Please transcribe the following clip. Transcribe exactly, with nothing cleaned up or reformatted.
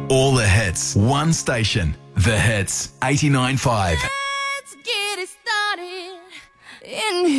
All the hits, one station. The Hits, eighty-nine point five. Let's get it started in